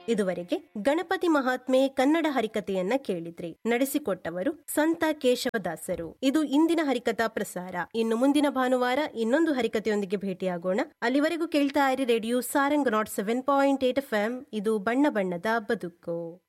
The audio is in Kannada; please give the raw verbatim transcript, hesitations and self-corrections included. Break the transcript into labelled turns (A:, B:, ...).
A: ಇದುವರೆಗೆ ಗಣಪತಿ ಮಹಾತ್ಮೆ ಕನ್ನಡ ಹರಿಕತೆಯನ್ನ ಕೇಳಿದ್ರಿ. ನಡೆಸಿಕೊಟ್ಟವರು ಸಂತ ಕೇಶವದಾಸರು. ಇದು ಇಂದಿನ ಹರಿಕಥಾ ಪ್ರಸಾರ. ಇನ್ನು ಮುಂದಿನ ಭಾನುವಾರ ಇನ್ನೊಂದು ಹರಿಕತೆಯೊಂದಿಗೆ ಭೇಟಿಯಾಗೋಣ. ಅಲ್ಲಿವರೆಗೂ ಕೇಳ್ತಾ ಇರಿ radio Sarang not seven point eight F M. ಇದು ಬಣ್ಣ ಬಣ್ಣದ ಬದುಕು.